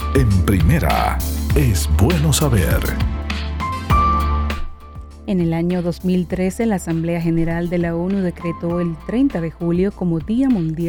En Primera, es bueno saber. En el año 2013, la Asamblea General de la ONU decretó el 30 de julio como Día Mundial